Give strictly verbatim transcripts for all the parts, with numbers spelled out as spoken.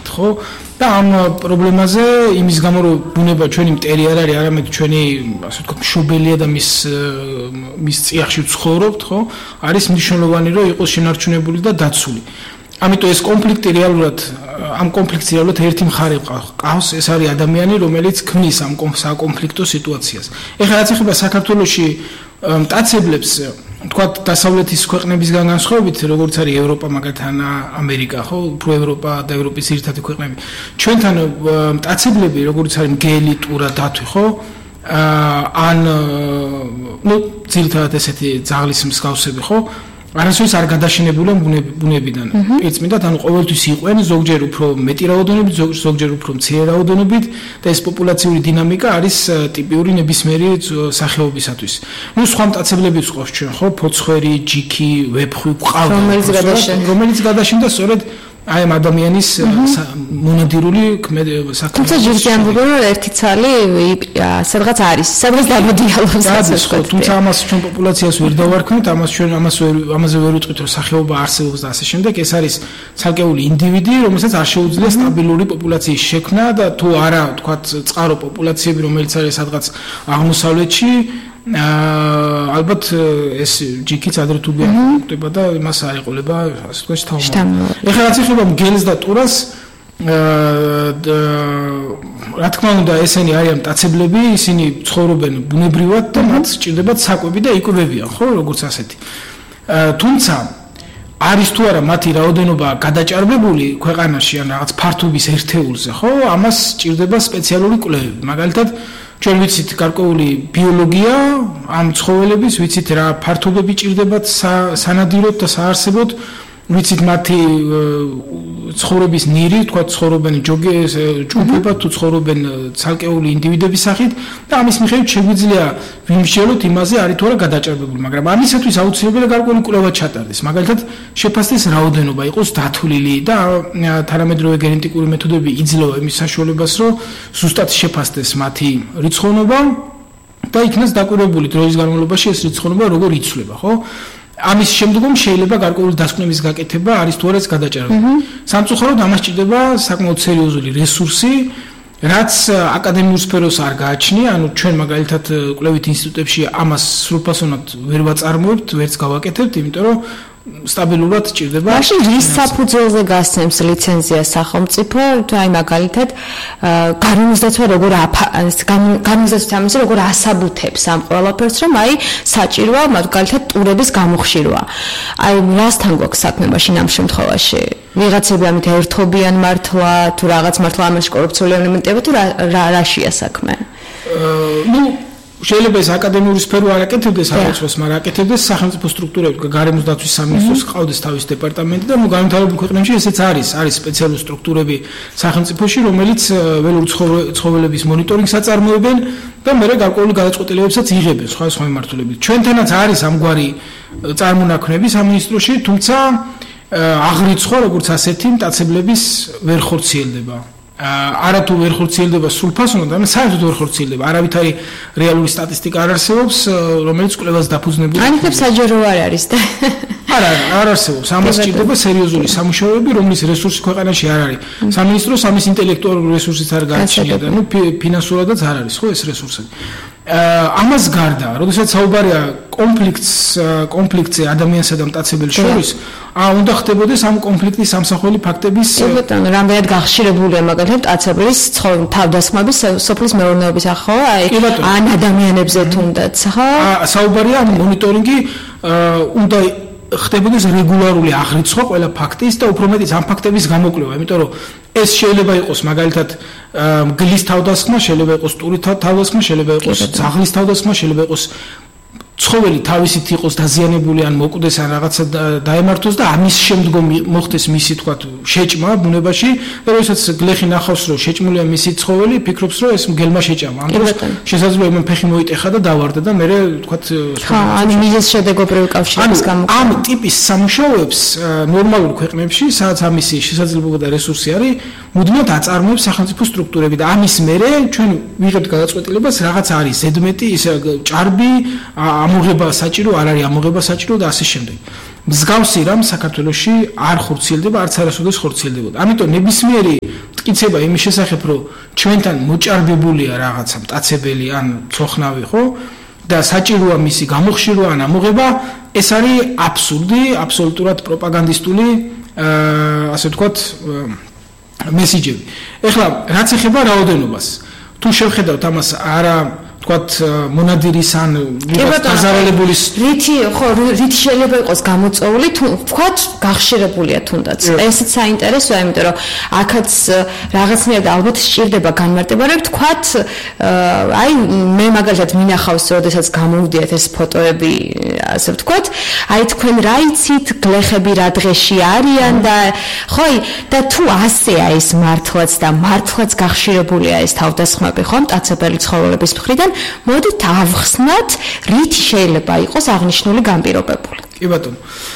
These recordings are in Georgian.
სახით, ხო? და ამ პრობლემაზე იმის გამო რომ ბუნება ჩვენი მტერი არ არის, არამედ ჩვენი, ასე ვთქვათ, მშობელია და მის მის წიაღში ვცხოვრობთ, ხო? არის მნიშვნელოვანი რომ იყოს შენარჩუნებული და დაცული. ამიტომ ეს კონფლიქტი რეალურად ამ კონფლიქტს რეალურად ერთი მხარე ყავს, ეს არის ადამიანი, რომელიც ქმნის ამ საკონფლიქტო სიტუაციას. ეხლა რაც ეხება საქართველოში მტაცებლებს, თქვათ დასავლეთის ქვეყნებისგან განსხვავებით, როგორც არის ევროპა, მაგალითად ამერიკა, ხო, უფრო ევროპა და ევროპის ერთადერთი ქვეყნები. ჩვენთან მტაცებლები, როგორც არის მგელი, ტურა, დათვი, ხო? ან ნუ ძირითადად ესეთი ძაღლის მსგავსები, ხო? არასოდეს არ გადაშენებულა ბუნებიდან. პირწმინდად, ანუ ყოველთვის იყვენ ზოგჯერ უფრო მეტი რაოდენობით, ზოგჯერ უფრო მცირე რაოდენობით და ეს პოპულაციური დინამიკა არის ტიპიური ნებისმიერი სახეობისათვის. ნუ სხვა მტაცებლებიც ყავს ჩვენ, ხო? ფოცხვერი, ჯიქი, ვეფხვი, ყავა, რომელიც გადაშენდა სწორედ აი ამ ადამიანის მონადირული საქმე. თუმცა ჯერ ამბობენ რომ ერთი ცალი სადღაც არის, სადღაც დამოდიალოს ასე ხო, თუმცა ამას ჩვენ პოპულაციას ვერ დავარქმევთ, ამას ჩვენ ამას ამაზე ვერ ვიტყვით რომ სახეობა არსებობს და ასე შემდეგ, ეს არის ცალკეული ინდივიდი, რომელსაც არ შეუძლია სტაბილური პოპულაციის შექმნა და თუ არა, თქვათ, წყარო პოპულაციები, რომელიც არის სადღაც აღმოსავლეთში, ალბათ ეს ჯიქიც ადრე თუ ბიახტება და მას არ ეყოლება, ასე თქვა, შთამომავალი. ეხლა რაც ეხება მგელს და ტურას, რა თქმა უნდა, ესენი არიან მტაცებლები, ისინი ცხოვრობენ ბუნებრივად და მათ სჭირდებათ საკვები და იკვებებიან, ხო, როგორც ასეთი. თუმცა არის თუ არა მათი რაოდენობა გადაჭარბებული ქვეყანაში ან რაღაც ფართობის ერთეულზე, ხო, ამას სჭირდება სპეციალური კვლევები. მაგალითად, ჩვენ ვიცით გარკვეული ბიოლოგია ამ ცხოველების, ვიცით რა ფართობები ჭირდებათ სანადიროდ და საარსებოდ, ვიცით მათი ცხოვრების ნირი, თქვა ცხოვრობენ ჯგუფებად თუ ცხოვრობენ ცალკეული ინდივიდების სახით და ამის მიხედვით შეგვიძლია ვიმსჯელოთ იმაზე არის თუ არა გადაჭარბებული, მაგრამ ამისათვის აუცილებელია გარკვეული კვლევა ჩატარდეს. მაგალითად, შეფასდეს რაოდენობა იყოს დათვლილი და თანამედროვე გენეტიკური მეთოდები იძლევა იმის საშუალებას, რომ ზუსტად შეფასდეს მათი რიცხოვნობა და იქნას დაკვირვებული დროის განმავლობაში ეს რიცხოვნობა როგორ იცვლება, ხო? ამის შემდგომ შეიძლება გარკვეული დასკვნების გაკეთება არის თუ არა ეს გადაჭარბებული. სამწუხაროდ ამას ჭირდება საკმაოდ სერიოზული რესურსი, რაც აკადემიურ სფეროს არ გააჩნია, ანუ ჩვენ მაგალითად კვლევით ინსტიტუტებში ამას სრულფასოვნად ვერ ვაწარმოებთ, ვერც გავაკეთებთ, იმიტომ რომ სტაბილურად ჭირდება. მაშინ რის საფუძველზე გასცემს ლიცენზია სახელმწიფო, თუ აი მაგალითად გარემოსდაცვა როგორ გარემოსდაცვის ამისი როგორ ასაბუთებს ამ ყველაფერს, რომ აი საჭიროა მაგალითად ტურების გამოხშირვა. აი რასთან გვაქვს საქმე მაშინ ამ შემთხვევაში? ვიღაცები ამით ერთობიან მართლა, თუ რაღაც მართლა ამაში კორუფციული ელემენტია, თუ რა რაშია საქმე? ნუ შეიძლება ეს აკადემიური სფერო არ აკეთებდეს აღწევს, მაგრამ აკეთებდეს სახელმწიფო სტრუქტურები, გარემოსდაცვის სამინისტროს ყავდეს თავის დეპარტამენტი და განვითარებულ ქვეყნებში ესეც არის, არის სპეციალური სტრუქტურები სახელმწიფოში, რომელიც ველური ცხოველების მონიტორინგს აწარმოებენ და მეორე გარკვეული გადაწყვეტილებებსაც იღებენ სხვა სხვა მიმართულებით. ჩვენთანაც არის ამგვარი წარმონაქმნები სამინისტროში, თუმცა აღრიცხვა როგორც ასეთი მტაცებლების ვერ ხორციელდება. არათუ ვერ ხორციელდება სრულფასოვნად, მაგრამ საერთოდ ვერ ხორციელდება. არავითარი რეალური სტატისტიკა არ არსებობს, რომელიც კვლევას დაფუძნებული. ანიქებს საჯარო არ არის და არა, არ არსებობს. ამას სჭირდება სერიოზული სამუშაოები, რომლის რესურსი ქვეყანაში არ არის. სამინისტროს ამის ინტელექტუალური რესურსიც არ გააჩნია და ნუ ფინანსურადაც არ არის, ხო, ეს რესურსები. ამას გარდა, როდესაც საუბარია კონფლიქტს, კონფლიქტზე ადამიანსა და მტაცებელს შორის, უნდა ხდებოდეს ამ კონფლიქტის სამსახველი ფაქტების ბატონო, რამდენად გახშირებულია მაგალითად მტაცებლის თავდასხმების სოფლის მეურნეობის ახო, აი ან ადამიანებზე თუნდაც, ხო? საუბარია მონიტორინგი უნდა ხდებოდეს რეგულარული აღრიცხვა ყველა ფაქტის და უფრო მეტიც ამ ფაქტების გამოკვლევა, იმიტომ რომ ეს შეიძლება იყოს მაგალითად მგლის თავდასხმა, შეიძლება იყოს ტურის თავდასხმა, შეიძლება იყოს ძაღლის თავდასხმა, შეიძლება იყოს ცხოველი თავისით იყოს დაზიანებული ან მოკვდეს ან რაღაცა დაემართოს და ამის შემდგომ მოხდეს მისი თქვა შეჭმა ბუნებაში და როდესაც გლეხი ნახავს რომ შეჭმულია მისი ცხოველი, ფიქრობს რომ ეს მგელმა შეჭამა. ამ დროს შესაძლოა იმ ფეხი მოიტეხა და დავარდა და მე თქვა ხო, ან მიზეს შედეგობრივი კავშირის გამო. ამ ტიპის სამუშაოებს ნორმალურ ქვეყნებში, სადაც ამისი შესაძლებლობა და რესურსი არის, მუდმივად აწარმოებს სახელმწიფო სტრუქტურები და ამის მერე ჩვენ ვიღებთ გადაწყვეტილებას, რაღაც არის ზედმეტი ის ჭარბი ამოღება საჭირო, არ არის ამოღება საჭირო და ასე შემდეგ. მსგავსი რამ საქართველოში არ ხორციელდება, არც არასოდეს ხორციელდებოდა. ამიტომ ნებისმიერი მტკიცება იმის შესახებ, რომ ჩვენთან მოჭარბებულია რაღაცა მტაცებელი ან ცოხნავი, ხო? და საჭიროა მისი გამოხშირვა ან ამოღება, ეს არის აბსურდი, აბსოლუტურად პროპაგანდისტული, ასე ვთქვათ, მესიჯები. ეხლა რაც ეხება რაოდენობას, თუ შევხედავთ ამას არა ვთქვათ მონადირის ან გაზარალებული რითი ხო რითი შეიძლება იყოს გამოწვეული თუ ვთქვათ გახშირებულია თუნდაც ესეც საინტერესოა იმიტომ რომ აქაც რაღაცნაირად ალბათ სჭირდება განმარტება რომ ვთქვათ აი მე მაგალითად მინახავს როდესაც გამოვდიათ ეს ფოტოები ასე ვთქვათ აი თქვენ რა იცით გლეხები რა დღეში არიან და ხოი და თუ ასეა ეს მართლაც და მართლაც გახშირებულია ეს თავდასხმები ხო მტაცებელი ცხოველების მხრიდან მოდით ავხსნათ, რით შეიძლება იყოს აღნიშნული განპირობებული. კი ბატონო.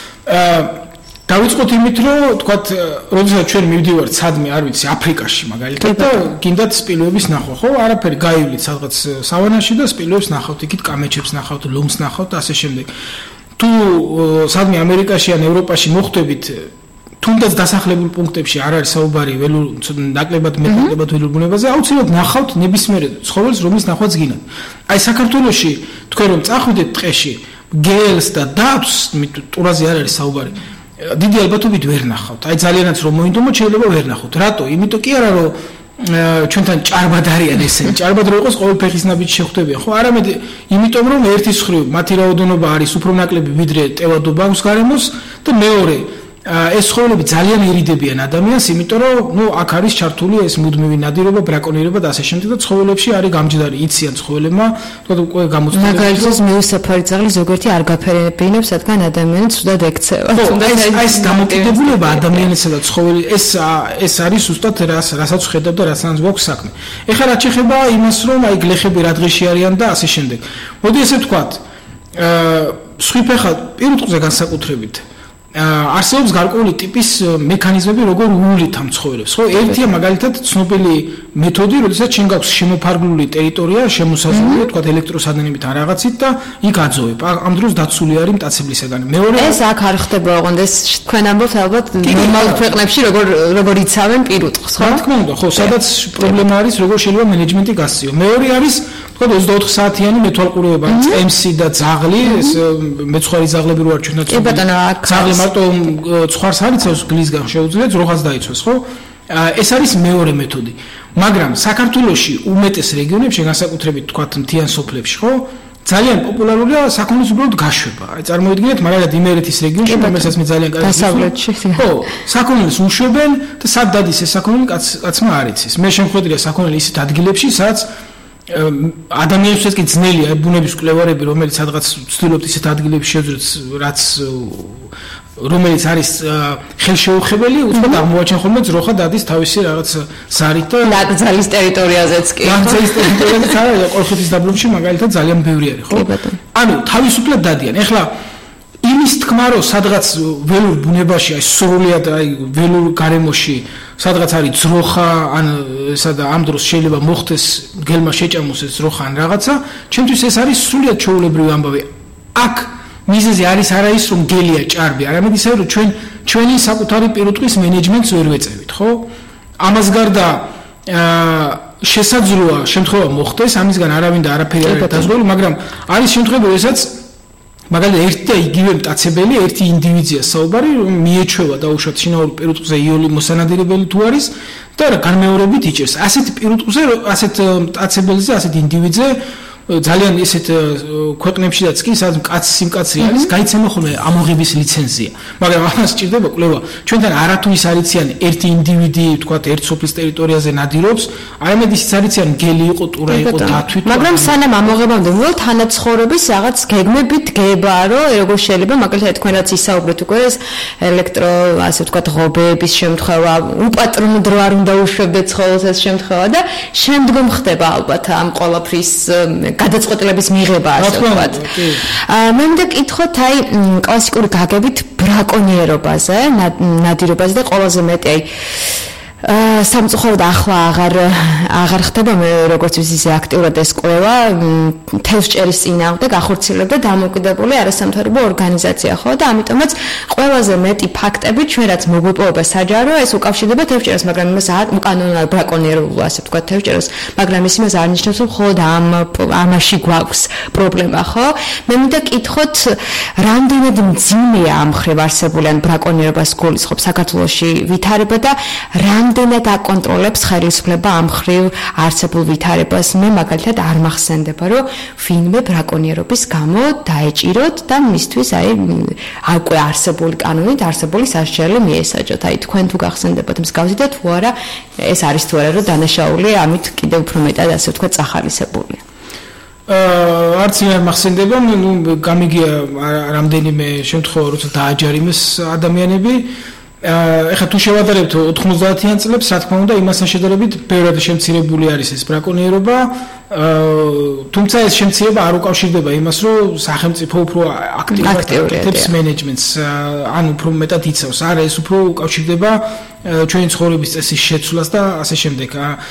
აა დავიწყოთ იმით, რომ თქვათ, როდესაც ჩვენ მივდივართ სადმე, არ ვიცი, აფრიკაში მაგალითად და გინდათ სპილოების ნახვა, ხო? არაფერი გაივლით სადღაც სავანაში და სპილოებს ნახავთ, იქით კამეჩებს ნახავთ, ლომს ნახავთ და ასე შემდეგ. თუ სადმე ამერიკაში ან ევროპაში მოხვდებით თუნდაც დასახლებულ პუნქტებში არ არის საუბარი ველურ ნაკლებად მეტნაკლებად ველურ ბუნებაზე, აუცილებლად ნახავთ ნებისმიერ ცხოველს, რომლის ნახვაც გინათ. აი საქართველოში თქვენ რომ წახვიდეთ ტყეში, გელს და დაბს, ტურაზე არ არის საუბარი. დიდი ალბათობით ვერ ნახავთ. აი ძალიანაც რომ მოინდომოთ, შეიძლება ვერ ნახოთ. რატო? იმიტომ კი არა რომ ჩვენთან ჭარბად არიან ესენი, ჭარბად რო იყოს ყოველ ფეხის ნაბიჯი შეხვდებიან, ხო? არამედ იმიტომ რომ ერთის მხრივ მათი რაოდენობა არის უფრო ნაკლები ვიდრე ტევადობა აქვს გარემოს და მეორე ეს ცხოველები ძალიან ერიდებიან ადამიანს, იმიტომ რომ ნუ აქ არის ჩართული ეს მუდმივი ნადირობა, ბრაკონიერება და ასე შემდეგ და ცხოველებში არის გამჯდარი, იციან ცხოველებმა, თქო უკვე გამოცდილება. მაგალითად მეუსაფარი ძაღლი ზოგერთი არ გაფერებინებს, რადგან ადამიანი ცუდად ექცევა. თუნდაც ეს დამოკიდებულება ადამიანისა და ცხოველი ეს ეს არის უბრალოდ რას რასაც ხედავ და რასაც გვაქვს საქმე. ეხლა რაც ეხება იმას, რომ აი გლეხები რა დღეში არიან და ასე შემდეგ. მოდი ესე ვთქვათ, აა სხვიფეხა პირუტყზე განსაკუთრებით არსებობს გარკვეული ტიპის მექანიზმები, როგორ უვლით ამ ცხოველებს. ხო, ერთია მაგალითად ცნობილი მეთოდი, როდესაც შენ გაქვს შემოფარგლული ტერიტორია, შემოსაზღვრული, თქვა ელექტროსადენებით ან რაღაცით და იქ აძოვებ. ამ დროს დაცული არის მტაცებლისაგან. მეორე ეს აქ არ ხდება ოღონდ ეს თქვენ ამბობთ ალბათ ნორმალურ ქვეყნებში როგორ როგორ იცავენ პირუტყს, ხო? რა თქმა უნდა, ხო, სადაც პრობლემა არის, როგორ შეიძლება მენეჯმენტი გასწიო. მეორე არის თქვა ოცდაოთხ საათიანი მეთვალყურეობა, წემსი და ძაღლი, ეს მეცხვარი ძაღლები რო არ ჩვენაც. კი ბატონო, აქ ძაღლი მარტო ცხვარს არ იცავს, გლისგან შეუძლია ძროხას დაიცვას, ხო? ეს არის მეორე მეთოდი. მაგრამ საქართველოში უმეტეს რეგიონებში, განსაკუთრებით თქვათ მთიან სოფლებში, ხო? ძალიან პოპულარულია საქონლის უბრალოდ გაშვება. აი წარმოიდგინეთ, მაგალითად იმერეთის რეგიონში, რომელსაც მე ძალიან კარგი დასავლეთში. ხო, საქონელს უშვებენ და სად დადის ეს საქონელი კაცმა არ იცის. მე შემხედრია საქონელი ისეთ ადგილებში, სადაც ადამიანებსაც კი ძნელია ბუნების კვლევარები, რომელიც სადღაც ცდილობთ ისეთ ადგილებში შეძრეთ, რაც რომელიც არის ხელშეუხებელი, უცბად აღმოაჩენ ხოლმე ძროხა დადის თავისი რაღაც ზარით და ნაკრძალის ტერიტორიაზეც კი. ნაკრძალის ტერიტორიაზეც არა, ყორხეთის დაბლობში მაგალითად ძალიან ბევრი არის, ხო? ანუ თავისუფლად დადიან. ეხლა იმის თქმა, რომ სადღაც ველურ ბუნებაში, აი სრულიად აი ველურ გარემოში, სადღაც არის ძროხა, ან ესა და ამ დროს შეიძლება მოხდეს გელმა შეჭამოს ეს ძროხა ან რაღაცა, ჩემთვის ეს არის სრულიად ჩვეულებრივი ამბავი. აქ მიზეზი არის არა ის რომ გელია ჭარბი, არამედ ისე რომ ჩვენ ჩვენი საკუთარი პირუტყვის მენეჯმენტს ვერ ვეწევით, ხო? ამას გარდა აა შესაძლოა შემთხვევა მოხდეს, ამისგან არავინ და არაფერი არ არის დაზღვეული, მაგრამ არის შემთხვევები, როდესაც მაგალითად ერთი და იგივე მტაცებელი, ერთი ინდივიდია საუბარი, რომ მიეჩვევა დაუშვათ შინაურ პირუტყვზე იოლი მოსანადირებელი თუ არის და განმეორებით იჭერს. ასეთ პირუტყვზე, ასეთ მტაცებელზე, ასეთ ინდივიდზე ძალიან ისეთ ქვეყნებშიც კი სადაც კაცი სიმკაცრე არის, გაიცემა ხოლმე ამოღების ლიცენზია. მაგრამ ამას სჭირდება კვლევა. ჩვენთან არათუ ის არიციან ერთი ინდივიდი, თქვათ, ერთ სოფლის ტერიტორიაზე ნადირობს, არამედ ისიც არიციან გელი იყო, ტურა იყო, დათვით. მაგრამ სანამ ამოღებამდე მოვ თანაცხოვრების რაღაც გეგმებით დგება, რომ როგორ შეიძლება, მაგალითად თქვენ რაც ისაუბრეთ უკვე ეს ელექტრო, ასე ვთქვათ, ღობეების შემთხვევა, უპატრონო დრო არ უნდა უშვებდეთ ცხოველს ეს შემთხვევა და შემდგომ ხდება ალბათ ამ ყოლაფრის გადაწყვეტილების მიღება ასე ვთქვათ. აა მე მინდა კითხოთ აი კლასიკური გაგებით ბრაკონიერობაზე, ნადირობაზე და ყველაზე მეტი აი სამწუხაროდ ახლა აღარ აღარ ხდება მე როგორც ვიცი ისე აქტიურად ეს კვლევა თევზჭერის წინააღმდეგ ახორციელებდა დამოუკიდებელი არასამთავრობო ორგანიზაცია ხო და ამიტომაც ყველაზე მეტი ფაქტები ჩვენ რაც მოგვეპოვება საჯაროა ეს უკავშირდება თევზჭერას მაგრამ იმას უკანონო ბრაკონიერებულ ასე ვთქვათ თევზჭერას მაგრამ ის იმას არ ნიშნავს რომ მხოლოდ ამ ამაში გვაქვს პრობლემა ხო მე მინდა კითხოთ რამდენად მძიმეა ამ მხრივ არსებული ან ბრაკონიერებას გულისხმობს საქართველოში ვითარება და რამდენად აკონტროლებს ხელისუფლება ამ მხრივ არსებულ ვითარებას მე მაგალითად არ მახსენდება რომ ვინმე ბრაკონიერობის გამო დაეჭიროთ და მისთვის აი აკვე არსებული კანონით არსებული სასჯელი მიესაჯოთ აი თქვენ თუ გახსენდებათ მსგავსი და თუ არა ეს არის თუ არა რომ დანაშაული ამით კიდევ უფრო მეტად ასე ვთქვათ წახალისებულია აა არც არ მახსენდება ნუ გამიგია რამდენიმე შემთხვევა როცა დააჯარიმეს ადამიანები ეხლა თუ შევადარებთ ოთხმოცდაათიან წლებს რა თქმა უნდა იმასთან შედარებით ბევრად შემცირებული არის ეს ბრაკონიერობა თუმცა ეს შემცირება არ უკავშირდება იმას რომ სახელმწიფო უფრო აქტიურად აკეთებს მენეჯმენტს ან უფრო მეტად იცავს არა ეს უფრო უკავშირდება ჩვენი ცხოვრების წესის შეცვლას და ასე შემდეგ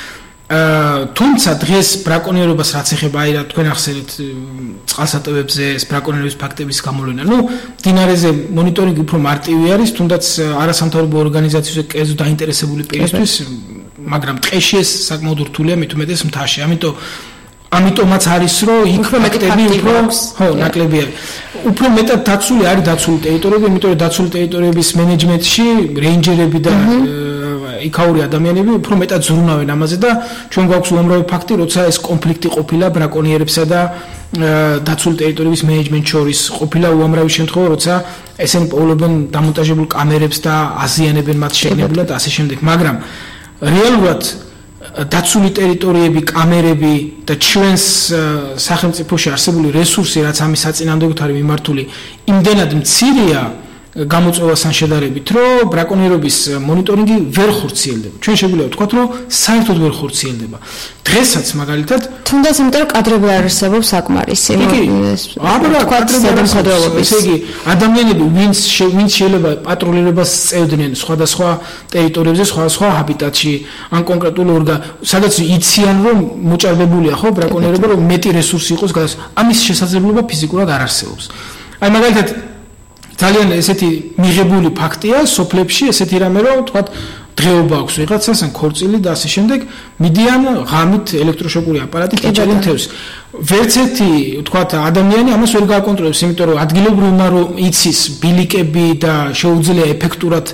თუმცა დღეს ბრაკონიერობას რაც ეხება აი რა თქვენ ახსენეთ წყალსატევებზე ეს ბრაკონიერების ფაქტების გამოვლენა ნუ მდინარეზე მონიტორინგი უფრო მარტივი არის თუნდაც არასამთავრობო ორგანიზაციებზე კერძო დაინტერესებული პირისთვის მაგრამ ტყეში ეს საკმაოდ რთულია მით უმეტეს მთაში ამიტომ ამიტომაც არის რომ იქ ფაქტები უფრო ხო ნაკლები არის უფრო მეტად დაცული არის დაცული ტერიტორიები იმიტომ რომ დაცული ტერიტორიების მენეჯმენტში რეინჯერები და იქაური ადამიანები უფრო მეტად ზრუნავენ ამაზე და ჩვენ გვაქვს უამრავი ფაქტი როცა ეს კონფლიქტი ყოფილა ბრაკონიერებსა და დაცული ტერიტორიების მენეჯმენტ შორის ყოფილა უამრავი შემთხვევა როცა ესენი პოულობენ დამონტაჟებულ კამერებს და აზიანებენ მათ შეგნებულად ასე შემდეგ მაგრამ რეალურად დაცული ტერიტორიები კამერები და ჩვენს სახელმწიფოში არსებული რესურსი რაც ამის საწინააღმდეგოდ არის მიმართული იმდენად მცირეა გამოწვევასთან შედარებით, რომ ბრაკონიერობის მონიტორინგი ვერ ხორციელდება. ჩვენ შეგვიძლია ვთქვათ, რომ საერთოდ ვერ ხორციელდება. დღესაც მაგალითად, თუნდაც იმიტომ რომ კადრები არ არსებობს საკმარისი. აბა კადრები ესე იგი, ადამიანები ვინც ვინც შეიძლება პატრულირებას წევდნენ სხვადასხვა ტერიტორიებზე, სხვადასხვა ჰაბიტატში, ან კონკრეტულ ორგან, სადაც იციან, რომ მოჭარბებულია ხო ბრაკონიერება, რომ მეტი რესურსი იყოს, ამის შესაძლებლობა ფიზიკურად არ არსებობს. აი მაგალითად ძალიან ესეთი მიღებული ფაქტია სოფლებში ესეთი რამე რომ თქვათ დღეობა აქვს ვიღაცას ან ქორწილი და ასე შემდეგ მიდიან ღამით ელექტროშოკური აპარატით იჭერენ თევზს ვერც ერთი თქვათ ადამიანი ამას ვერ გააკონტროლებს იმიტომ რომ ადგილობრივმა რომ იცის ბილიკები და შეუძლია ეფექტურად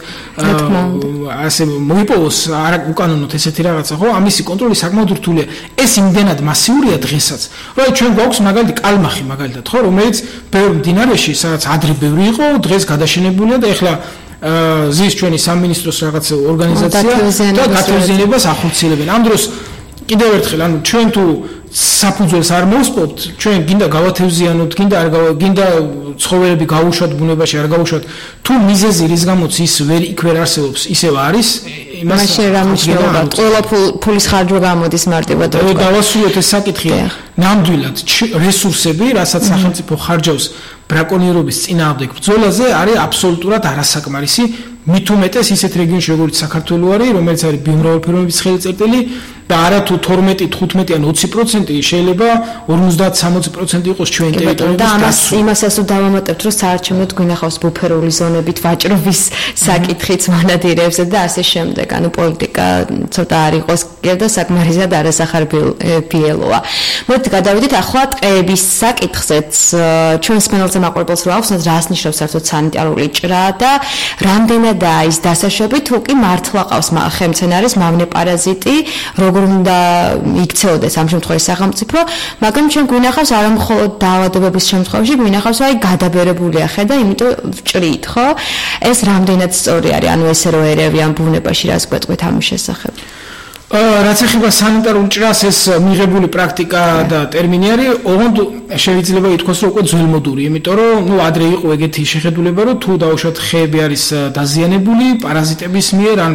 ასე მოიპოვოს არა უკანონოდ ესეთი რაღაცა ხო ამისი კონტროლი საკმაოდ რთულია ეს იმდენად მასიურია დღესაც რომ ჩვენ გვაქვს მაგალითად კალმახი მაგალითად ხო რომელიც ბევრ მდინარეში სადაც ადრე ბევრი იყო დღეს გადაშენებულია და ეხლა ზის ჩვენი სამინისტროს რაღაც ორგანიზაცია და გათევზიანებას ახორციელებენ. ამ დროს კიდევ ერთხელ ანუ ჩვენ თუ საფუძველს არ მოვსპობთ, ჩვენ გინდა გავათევზიანოთ, გინდა არ გინდა ცხოველები გავუშვათ ბუნებაში, არ გავუშვათ, თუ მიზეზი რის გამოც ის ვერ იქ ვერ არსებობს, ისევ არის, იმას მაშინ რა მნიშვნელობა? ყველა ფულის ხარჯვა გამოდის მარტივად რო დავასრულოთ ეს საკითხი. ნამდვილად რესურსები, რასაც სახელმწიფო ხარჯავს ბრაკონიერობის წინააღმდეგ ბრძოლაზე არის აბსოლუტურად არასაკმარისი მით უმეტეს ისეთ რეგიონში როგორც საქართველო არის რომელიც არის ბიომრავალფეროვნების ხელწერტილი და არა თუ თორმეტი თხუთმეტი ან ოცი პროცენტი შეიძლება ორმოცდაათ სამოცი პროცენტი იყოს ჩვენ ტერიტორიაზე და ამას იმასაც დავამატებთ რომ საარჩევნოდ გვინახავს ბუფერული ზონებით ვაჭრობის საკითხიც მანადირებზე და ასე შემდეგ ანუ პოლიტიკა ცოტა არ იყოს და საკმარისად არასახარბიელოა მოდი გადავიდეთ ახლა ტყეების საკითხზეც ჩვენს პანელზე მაყურებელს რა აქვს რას ნიშნავს საერთოდ სანიტარული ჭრა და რამდენადაა ის დასაშვები თუ კი მართლა ყავს ხელმძენარის მავნე პარაზიტი როგორ უნდა იქცეოდეს ამ შემთხვევაში სახელმწიფო, მაგრამ ჩვენ გვინახავს არა მხოლოდ დაავადებების შემთხვევაში, გვინახავს აი გადაბერებულია ხედა, იმიტომ ჭრით, ხო? ეს რამდენად სწორი არის, ანუ ესე რო ერევი ამ ბუნებაში რას გვეტყვით ამის შესახებ? რაც ეხება სანიტარულ ჭრას ეს მიღებული პრაქტიკა და ტერმინი არის, ოღონდ შეიძლება ითქვას რომ უკვე ძველმოდური, იმიტომ რომ ნუ ადრე იყო ეგეთი შეხედულება, რომ თუ დაუშვათ ხეები არის დაზიანებული პარაზიტების მიერ ან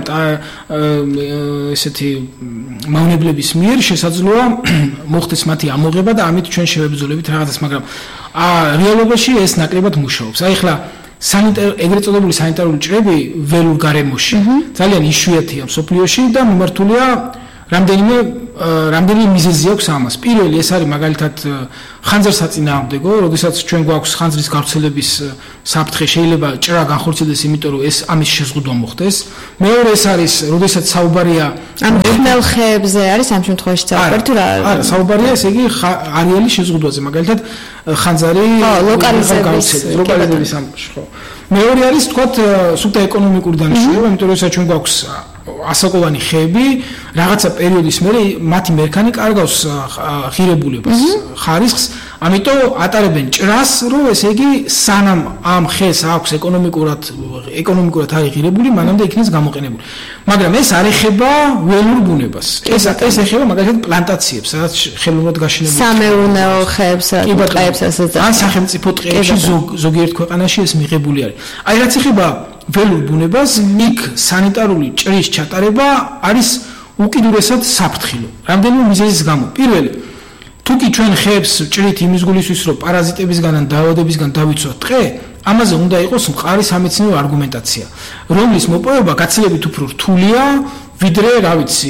ესეთი მავნებლების მიერ შესაძლოა მოხდეს მათი ამოღება და ამით ჩვენ შევებრძოლებით რაღაცას, მაგრამ რეალობაში ეს ნაკლებად მუშაობს. აი ხლა სანიტარ ეგრეთ წოდებული სანიტარული ჭრები ველურ გარემოში ძალიან იშვიათია მსოფლიოში და მიმართულია რამდენიმე რამდენიმე მიზეზი აქვს ამას. პირველი ეს არის მაგალითად ხანძარსაწინააღმდეგო, როდესაც ჩვენ გვაქვს ხანძრის გავრცელების საფრთხე, შეიძლება ჭრა განხორციელდეს, იმიტომ რომ ეს ამის შეზღუდვა მოხდეს. მეორე ეს არის, როდესაც საუბარია ამ ხმელ ხეებზე არის ამ შემთხვევაში საუბარი თუ რა? არა, საუბარია ესე იგი არეალის შეზღუდვაზე, მაგალითად ხანძარი ლოკალიზების ლოკალიზების ამბავში, ხო. მეორე არის თქვათ სუფთა ეკონომიკური დანიშნულება, იმიტომ რომ ეს ჩვენ გვაქვს ასაკოვანი ხეები, რაღაცა პერიოდის მერე მათი მერქანი კარგავს ღირებულებას, ხარისხს, ამიტომ ატარებენ ჭრას, რომ ესე იგი სანამ ამ ხეს აქვს ეკონომიკურად ეკონომიკურად არის ღირებული, მანამდე იქნეს გამოყენებული. მაგრამ ეს არ ეხება ველურ ბუნებას. ეს ეს ეხება მაგალითად პლანტაციებს, სადაც ხელოვნურად გაშენებული სამეურნეო ხეებს, ტყეებს ასეც. ან სახელმწიფო ტყეებში ზოგიერთ ქვეყანაში ეს მიღებული არის. აი რაც ეხება ველურ ბუნებას, იქ სანიტარული ჭრის ჩატარება არის უკიდურესად საფრთხილო. რამდენიმე მიზეზის გამო. პირველი, თუკი ჩვენ ხეებს ჭრით იმის გულისთვის, რომ პარაზიტებისგან ან დაავადებისგან დავიცვათ ტყე, ამაზე უნდა იყოს მყარი სამეცნიერო არგუმენტაცია, რომლის მოპოვება გაცილებით უფრო რთულია, ვიდრე, რა ვიცი,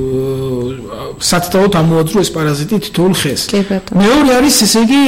სათითაოდ ამოაძრო ეს პარაზიტი თითოეულ ხეს. მეორე არის, ესე იგი,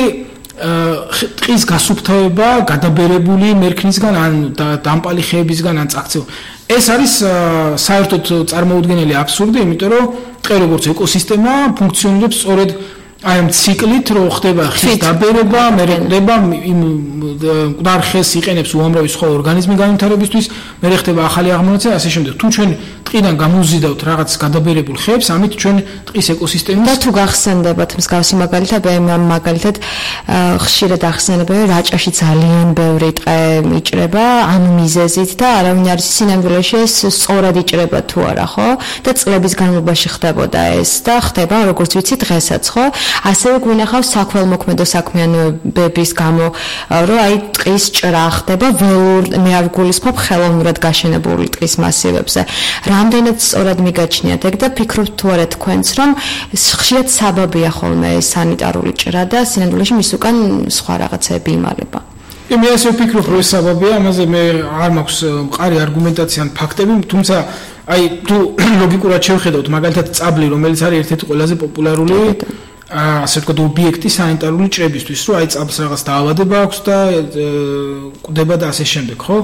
ტყის გასუფთავება გადაბერებული მერქნისგან ან დამპალი ხეებისგან ან წაქცეულ. ეს არის საერთოდ წარმოუდგენელი აბსურდი, იმიტომ რომ ტყე როგორც ეკოსისტემა ფუნქციონირებს სწორედ აი ამ ციკლით, რომ ხდება ხის დაბერება, მერე ხდება იმ მკვდარ ხეს იყენებს უამრავი სხვა ორგანიზმი განვითარებისთვის, მერე ხდება ახალი აღმონაცემა, ასე შემდეგ. თუ ჩვენ ტყიდან გამოვზიდავთ რაღაც გადაბერებულ ხეებს, ამით ჩვენ ტყის ეკოსისტემის და თუ გახსენდებათ მსგავსი მაგალითად, ამ მაგალითად ხშირად ახსენებენ, რაჭაში ძალიან ბევრი ტყე იჭრება ამ მიზეზით და არავინ არის სინამდვილეში ეს სწორად იჭრება თუ არა, ხო? და წლების განმავლობაში ხდებოდა ეს და ხდება, როგორც ვიცი, დღესაც, ხო? ასევე გვინახავს საქველმოქმედო საქმიანობების გამო, რომ აი ტყის ჭრა ხდება ველურ, მე არ გულისხმობ ხელოვნურად გაშენებული ტყის მასივებზე. რამდენად სწორად მიგაჩნიათ ეგ და ფიქრობთ თუ არა თქვენც, რომ ხშირად საბაბია ხოლმე ეს სანიტარული ჭრა და სინამდვილეში მის უკან სხვა რაღაცები იმალება. მე ასე ვფიქრობ, რომ ეს საბაბია, ამაზე მე არ მაქვს მყარი არგუმენტაცია ან ფაქტები, თუმცა აი თუ ლოგიკურად შევხედავთ, მაგალითად წაბლი, რომელიც არის ერთ-ერთი ყველაზე პოპულარული ასე ვთქვათ ობიექტი სანიტარული ჭრებისთვის, რომ აი წაბლს რაღაც დაავადება აქვს და კვდება და ასე შემდეგ, ხო?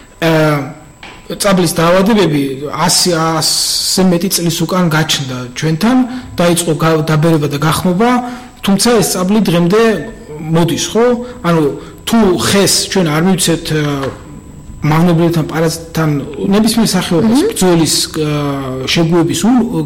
წაბლის დაავადებები ასზე მეტი წლის უკან გაჩნდა ჩვენთან, დაიწყო დაბერება და გახმობა, თუმცა ეს წაბლი დღემდე მოდის, ხო? ანუ თუ ხეს ჩვენ არ მივცეთ მავნებლებთან პარაზიტთან ნებისმიერ სახეობას ბრძოლის შეგუების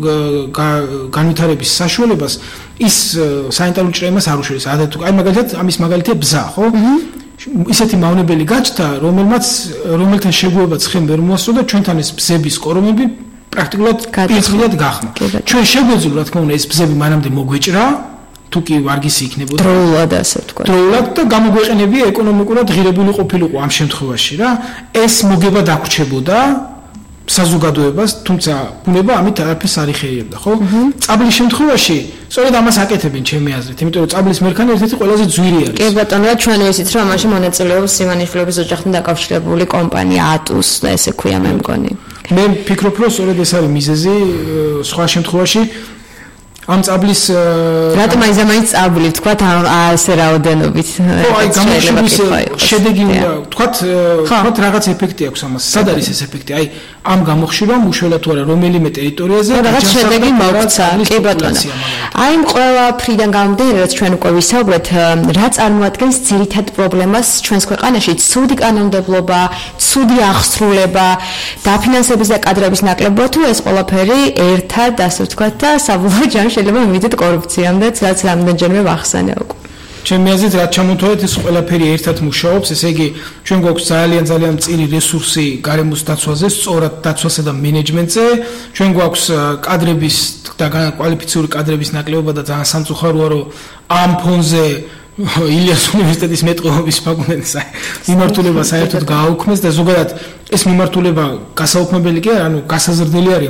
განვითარების საშუალებას ის სანიტარული ჭრა იმას არ უშველს. აი მაგალითად ამის მაგალითია ბზა, ხო? ისეთი მავნებელი გაჩნდა, რომელმაც რომელთან შეგუება ცხენ ვერ მოასწრო და ჩვენთან ეს ბზების კორომები პრაქტიკულად პირწილად გახმა. ჩვენ შეგვეძლო, რა თქმა უნდა, ეს ბზები მანამდე მოგვეჭრა, თუ კი ვარგისი იქნებოდა. დროულად ასე ვთქვათ. დროულად და გამოგვეყენებია ეკონომიკურად ღირებული ყოფილიყო ამ შემთხვევაში რა. ეს მოგება დაგვრჩებოდა საზოგადოებას, თუმცა ბუნება ამით არაფერს არ იხერხებდა, ხო? წაბლის შემთხვევაში სწორედ ამას აკეთებენ ჩემი აზრით, იმიტომ რომ წაბლის მერქანი ერთ-ერთი ყველაზე ძვირი არის. კი ბატონო, რა ჩვენ ვიცით, რომ ამაში მონაწილეობს ივანიშვილების ოჯახთან დაკავშირებული კომპანია ატუს და ესე ქვია მე მგონი. მე ვფიქრობ, რომ სწორედ ეს არის მიზეზი, სხვა შემთხვევაში ამ წაბლის რატომ აი ზამაინც წაბლი ვთქვათ ასე რაოდენობით აი გამოშვების შედეგი უნდა ვთქვათ ვთქვათ რაღაც ეფექტი აქვს ამას. სად არის ეს ეფექტი? აი ამ გამოხშირვამ უშველა თუ არა რომელიმე ტერიტორიაზე რაღაც შედეგი მოგვცა. კი ბატონო. აი ყველაფრიდან გამომდინარე, რაც ჩვენ უკვე ვისაუბრეთ, რა წარმოადგენს ძირითად პრობლემას ჩვენს ქვეყანაში? ცუდი კანონმდებლობა, ცუდი აღსრულება, დაფინანსების და კადრების ნაკლებობა თუ ეს ყველაფერი ერთად ასე ვთქვათ და საბოლოო ჯამში შეიძლება მივიდეთ კორუფციამდე, რაც რამდენჯერმე ვახსენე უკვე. ჩემი აზრით, რაც ჩამოთვალეთ, ეს ყველაფერი ერთად მუშაობს, ესე იგი, ჩვენ გვაქვს ძალიან ძალიან მწირი რესურსი გარემოს დაცვაზე, სწორად დაცვასა და მენეჯმენტზე, ჩვენ გვაქვს კადრების და კვალიფიციური კადრების ნაკლებობა და ძალიან სამწუხაროა, რომ ამ ფონზე ილიას უნივერსიტეტის მეტყობების ფაკულტეტის მიმართულება საერთოდ გააუქმეს და ზოგადად ეს მიმართულება გასაუქმებელი კი არა, ანუ გასაზრდელი არის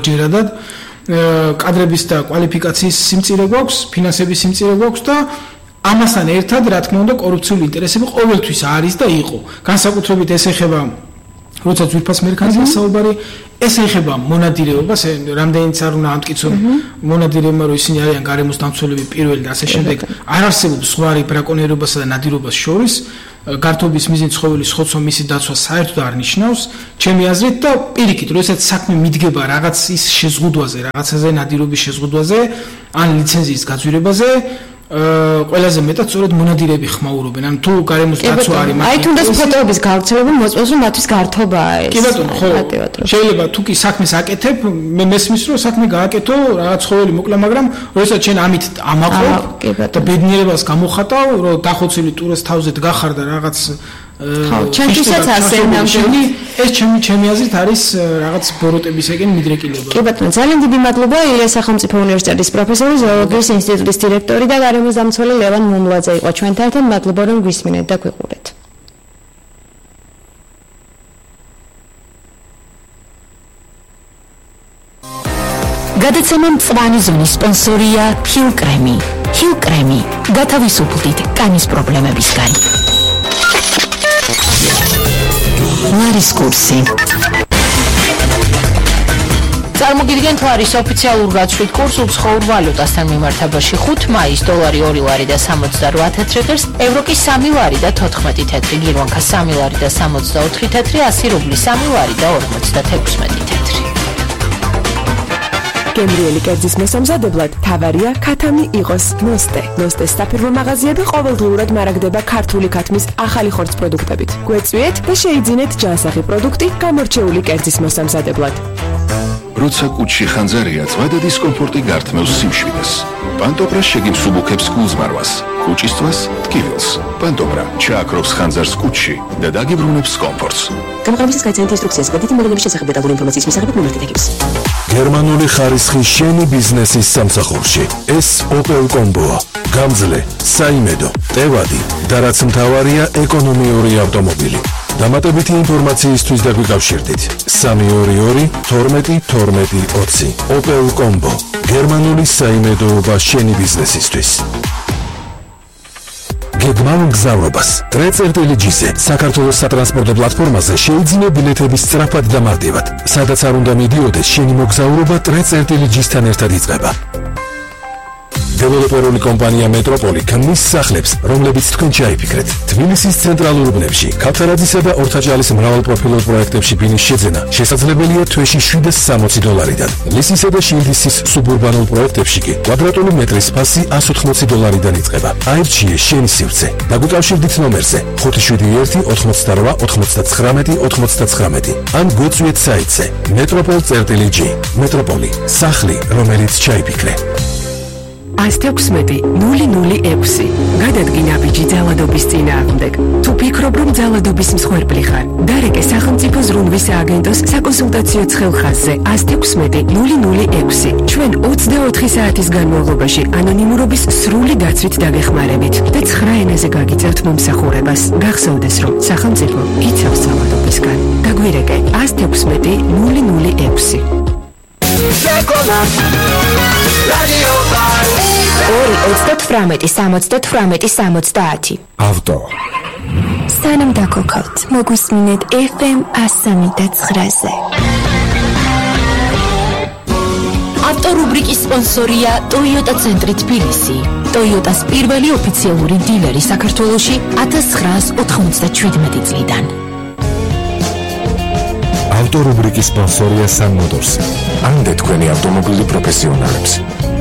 მრავალჯერადად. კადრების და კვალიფიკაციის სიმწირე გვაქვს, ფინანსების სიმწირე გვაქვს და ამასთან ერთად, რა თქმა უნდა, კორუფციული ინტერესები ყოველთვის არის და იყო. განსაკუთრებით ეს ეხება როცა ძვირფას მერქანზე საუბარი, ეს ეხება მონადირეობას, რამდენიც არ უნდა ამტკიცო მონადირეებმა, რომ ისინი არიან გარემოს დამცველები პირველი და ასე შემდეგ. არ არსებობს ზღვარი ბრაკონიერობასა და ნადირობას შორის. გართობის მიზნით ცხოველის ხოცვა მისი დაცვა საერთოდ არ ნიშნავს, ჩემი აზრით და პირიქით, როდესაც საქმე მიდგება რაღაც ის შეზღუდვაზე, რაღაცაზე ნადირობის შეზღუდვაზე, ან ლიცენზიის გაძვირებაზე, ყველაზე მეტად სწორედ მონადირეები ხმაურობენ. ან თუ გარემოს დაცვა არის მათი. აი თუნდაც ფოტოების გავრცელება მოწმობს, რომ მათთვის გართობაა ეს. კი ბატონო, ხო. შეიძლება თუ კი საქმეს აკეთებ, მე მესმის რომ საქმე გააკეთო, რაღაც ცხოველი მოკლა, მაგრამ როდესაც შენ ამით ამაყობ და ბედნიერებას გამოხატავ, რომ დახოცილი ტურას თავზე დგახარ და რაღაც ხო, ჩემთვისაც ასე ნამდვილი ეს ჩემი ჩემი აზრით არის რაღაც ბოროტებისაკენ მიდრეკილება. კი ბატონო, ძალიან დიდი მადლობა. ილიას სახელმწიფო უნივერსიტეტის პროფესორი, ზოოლოგიის ინსტიტუტის დირექტორი და გარემოს დამცველი ლევან მუმლაძე იყო ჩვენთან ერთად. მადლობა რომ გვისმინეთ და გვიყურეთ. გადაცემა მწვანე ზონის სპონსორია ჰილ კრემი. ჰილ კრემი გათავისუფლდით კანის პრობლემებისგან. ლარის კურსი. წარმოგიდგენთ ლარის ოფიციალურ გაცვლით კურს უცხოურ ვალუტასთან მიმართებაში ხუთი მაისს დოლარი ორი ლარი და სამოცდაოთხ თეთრი ღირს, ევროკი სამი ლარი და თოთხმეტი თეთრი, გირვანქა სამი ლარი და სამოცდაოთხ თეთრი, ასი რუბლი სამი ლარი და ორმოცდათექვსმეტი თეთრი. გემრიელი კერძის მოსამზადებლად თავარია ქათამი იყოს ნოსტე. ნოსტეს საფირმო მაღაზიები ყოველდღიურად მარაგდება ქართული ქათმის ახალი ხორცს პროდუქტებით. გვეწვიეთ და შეიძინეთ ჯანსაღი პროდუქტი გამორჩეული კერძის მოსამზადებლად. როცა კუჩში ხანძარია, წვადა დისკომფორტი გართმევს სიმშვიდეს. პანტოპრა შეგიმსუბუქებს გულზმარვას, კუჩისთვის ტკივილს. პანტოპრა ჩააქრობს ხანძარს კუჩში და დაგიბრუნებს კომფორტს. გამყარებისას გაიცანეთ ინსტრუქციას, გადით მოვლენების შესახებ დეტალური ინფორმაციის მისაღებად მომართეთ ეგებს. გერმანული ხარისხი შენი ბიზნესის სამსახურში. ეს Opel Combo. გამძლე, საიმედო, ტევადი და რაც მთავარია, ეკონომიური ავტომობილი. დამატებითი ინფორმაციისთვის დაგვიკავშირდით. სამი ორი ორი თორმეტი თორმეტი ოცი. Opel Combo. გერმანული საიმედოობა შენი ბიზნესისთვის. გეგმავ მგზავრობას. ტრეწერტილი ჯიზე საქართველოს სატრანსპორტო პლატფორმაზე შეიძინე ბილეთების სწრაფად და მარტივად. სადაც არ უნდა მიდიოდეს, შენი მოგზაურობა ტრეწერტილი ჯისთან ერთად იწყება. დეველოპერული კომპანია მეტროპოლი ქმნის სახლებს, რომლებიც თქვენ ჩაიფიქრეთ. თბილისის ცენტრალურ უბნებში, ქავთარაძისა და ორთაჭალის მრავალპროფილურ პროექტებში ბინის შეძენა შესაძლებელია თვეში შვიდას სამოცი დოლარიდან. ლისისა და შილდისის სუბურბანულ პროექტებში კი კვადრატული მეტრის ფასი ასი ოცდაოთხ დოლარიდან იწყება. აირჩიე შენი სივრცე. დაგვიკავშირდით ნომერზე ხუთი შვიდი ერთი ოთხმოცდარვა ოთხმოცდათხრამეტი ოთხმოცდათხრამეტი ან გვეწვიეთ საიტზე metropol.gr. მეტროპოლი, სახლი, რომელიც ჩაიფიქრე. ას თექვსმეტი ნული ნული ექვსი. გადადგინ აბიჯი ძალადობის წინააღმდეგ. თუ ფიქრობ, რომ ძალადობის მსხვერპლი ხარ, დარეკე სახელმწიფო ზრუნვის სააგენტოს საკონსულტაციო ცხელხაზზე ას თექვსმეტი ნული ნული ექვსი. ჩვენ ოცდაოთხი საათის განმავლობაში ანონიმურობის სრული დაცვით დაგეხმარებით და ცხრა ენაზე გაგიწევთ მომსახურებას. გახსოვდეს, რომ სახელმწიფო იცავს ძალადობისგან. დაგვირეკე ას თექვსმეტი ნული ნული ექვსი. ორი ოცდათვრამეტი სამოცდათვრამეტი სამოცდაათი. ავტო. სანამ დაგოქავთ, მოგვისმინეთ ეფ ემ ასამი და ცხრაზე. ავტორუბრიკის სპონსორია Toyota ცენტრი თბილისი. Toyota-s პირველი ოფიციალური დილერი საქართველოში ათას ცხრაას ოთხმოცდაშვიდმეტი წლიდან. ავტორუბრიკის სპონსორია Sun Motors. ამდე თქვენი ავტომობილი პროფესიონალებს.